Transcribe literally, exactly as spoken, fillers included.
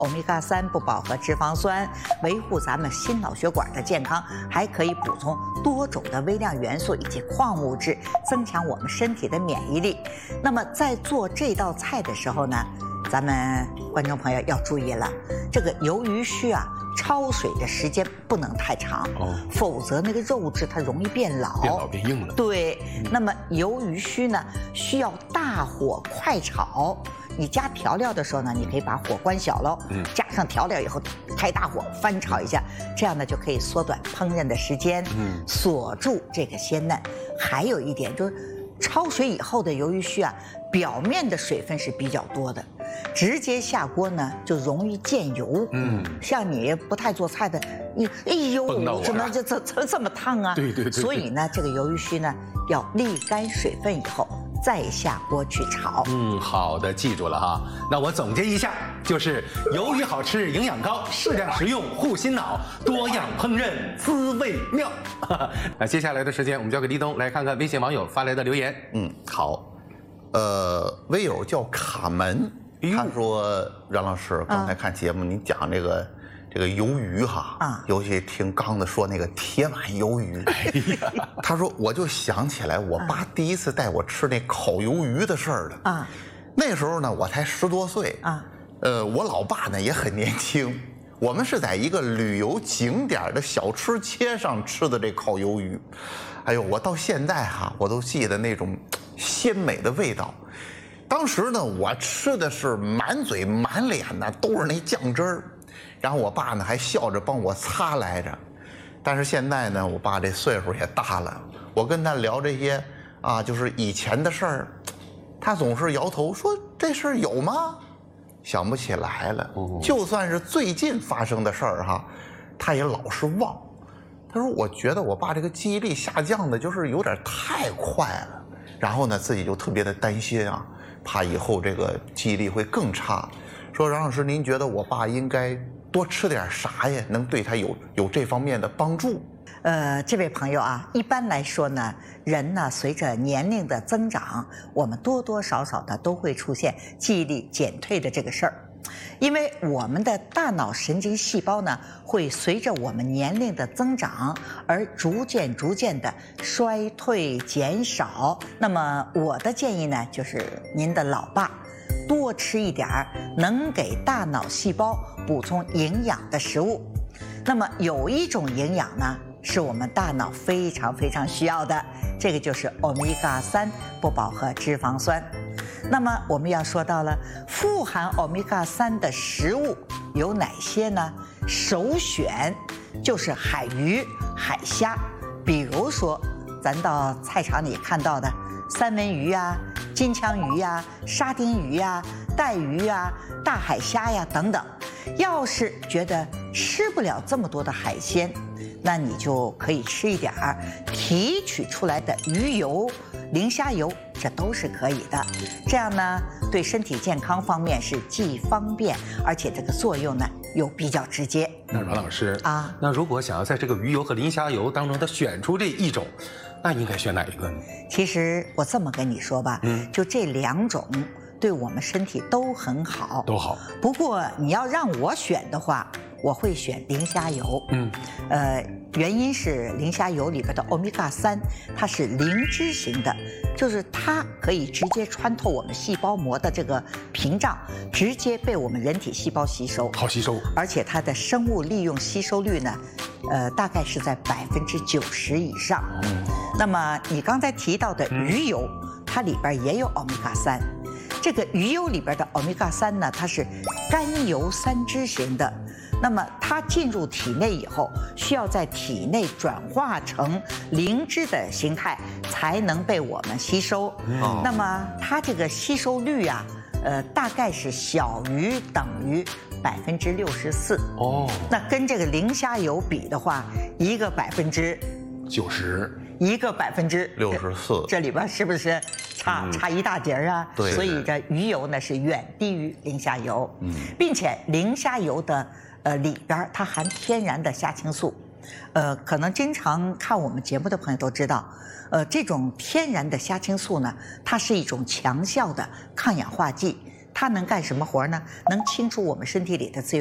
欧米伽三不饱和脂肪酸，维护咱们心脑血管的健康，还可以补充多种的微量元素以及矿物质，增强我们身体的免疫力。那么在做这道菜的时候呢，咱们观众朋友要注意了，这个鱿鱼须啊，焯水的时间不能太长，哦，否则那个肉质它容易变老， 变老变硬了。 对，嗯、那么鱿鱼须呢，需要大火快炒。你加调料的时候呢，你可以把火关小喽，嗯，加上调料以后开大火翻炒一下，这样呢就可以缩短烹饪的时间，嗯，锁住这个鲜嫩。还有一点就是，焯水以后的鱿鱼须啊，表面的水分是比较多的。直接下锅呢，就容易溅油。嗯，像你不太做菜的，你哎呦，怎么这这这这么烫啊？ 对对 对, 对。 所以呢，这个鱿鱼须呢，要沥干水分以后再下锅去炒。 嗯，好的，记住了哈。那我总结一下，就是鱿鱼好吃，营养高，适量食用护心脑，多样烹饪滋味妙。那接下来的时间，我们交给立冬来看看微信网友发来的留言。 嗯，好。呃，微友叫卡门。他说：“阮老师，刚才看节目，您讲这个这个鱿鱼哈，啊，尤其听刚子说那个铁板鱿鱼，他说我就想起来我爸第一次带我吃那烤鱿鱼的事儿了啊。那时候呢，我才十多岁啊，呃，我老爸呢也很年轻，我们是在一个旅游景点的小吃街上吃的这烤鱿鱼，哎呦，我到现在哈，我都记得那种鲜美的味道。”当时呢，我吃的是满嘴满脸呢都是那酱汁儿，然后我爸呢还笑着帮我擦来着。但是现在呢，我爸这岁数也大了，我跟他聊这些啊，就是以前的事儿，他总是摇头说这事儿有吗？想不起来了。就算是最近发生的事儿哈，他也老是忘。他说我觉得我爸这个记忆力下降的就是有点太快了，然后呢自己就特别的担心啊。怕以后这个记忆力会更差，说阮老师，您觉得我爸应该多吃点啥呀，能对他有有这方面的帮助？ 呃，这位朋友啊，一般来说呢，人呢随着年龄的增长，我们多多少少的都会出现记忆力减退的这个事儿。因为我们的大脑神经细胞呢，会随着我们年龄的增长而逐渐逐渐的衰退减少。那么我的建议呢，就是您的老爸多吃一点儿能给大脑细胞补充营养的食物。那么有一种营养呢，是我们大脑非常非常需要的，这个就是欧米伽三不饱和脂肪酸。那么我们要说到了富含欧米伽三的食物有哪些呢？首选就是海鱼、海虾，比如说咱到菜场里看到的三文鱼啊、金枪鱼呀、沙丁鱼呀、带鱼呀、大海虾呀等等。要是觉得吃不了这么多的海鲜，那你就可以吃一点儿提取出来的鱼油、磷虾油，这都是可以的。这样呢，对身体健康方面是既方便，而且这个作用呢又比较直接。 那阮老师啊，那如果想要在这个鱼油和磷虾油当中的选出这一种，那应该选哪一个呢？ 其实我这么跟你说吧，嗯，就这两种对我们身体都很好， 都好。 不过你要让我选的话，我会选磷虾油。嗯，呃，原因是磷虾油里边的欧米伽三，它是磷脂型的，就是它可以直接穿透我们细胞膜的这个屏障，直接被我们人体细胞吸收， 好吸收。 而且它的生物利用吸收率呢，呃，大概是在百分之九十以上。嗯，那么你刚才提到的鱼油，嗯、它里边也有欧米伽三。这个鱼油里边的欧米伽三呢，它是甘油三酯型的，那么它进入体内以后，需要在体内转化成磷脂的形态，才能被我们吸收。嗯、那么它这个吸收率啊，呃，大概是小于等于百分之六十四。哦，那跟这个磷虾油比的话，一个百分之九十。 一个百分之六十四， 这里边是不是差、嗯、差一大截啊？ 对， 所以这鱼油呢是远低于磷虾油，嗯，并且磷虾油的呃里边它含天然的虾青素，呃，可能经常看我们节目的朋友都知道，呃，这种天然的虾青素呢，它是一种强效的抗氧化剂。 它能干什么活呢？能清除我们身体里的自由